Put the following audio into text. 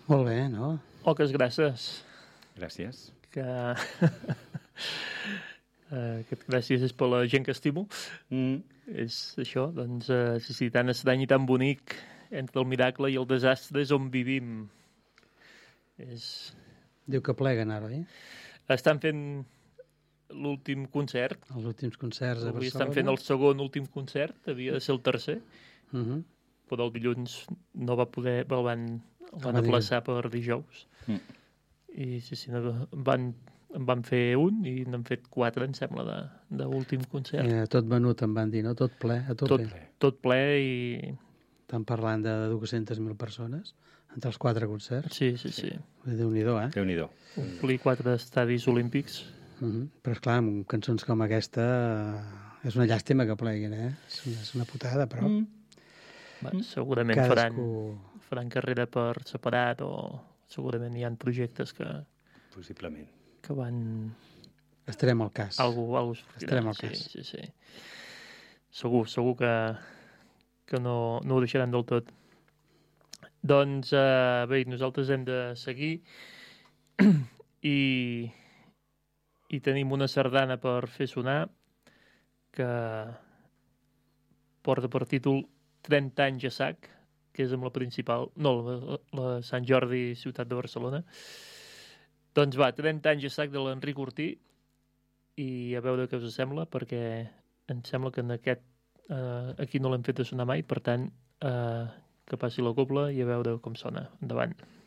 Molt bé, no? Moltes gràcies. Gràcies. Que... Aquest gràcies és per la gent que estimo. És això, doncs, sí, tan estrany i tan bonic entre el miracle i el desastre és on vivim. Diu que pleguen ara, oi? Estan fent l'últim concert. Els últims concerts a Barcelona. Estan fent el segon últim concert, havia de ser el tercer, però el dilluns no va poder, el van aplaçar per dijous. I sí, van fer un i n'han fet 4, em sembla, d'últim concert. Tot venut, em van dir, no? Tot ple, a tope. Tot ple i... Estan parlant de 200.000 persones entre els 4 concerts. Sí. Déu-n'hi-do, eh? Déu-n'hi-do. Omplir 4 estadis olímpics. Però, esclar, amb cançons com aquesta és una llàstima que pleguin, eh? És una putada, però... Segurament faran carrera per separat o segurament hi ha projectes que... Possiblement. Que van... Estarem al cas. Estarem al cas. Sí. Segur que no ho deixaran del tot. Doncs, bé, nosaltres hem de seguir i tenim una sardana per fer sonar que porta per títol 30 anys a sac, que és amb la principal... No, la Sant Jordi, ciutat de Barcelona. Doncs va, 30 anys a sac de l'Enric Ortí i a veure què us sembla, perquè em sembla que en aquest aquí no l'hem fet sonar mai, per tant, que passi la cobla i a veure com sona. Endavant.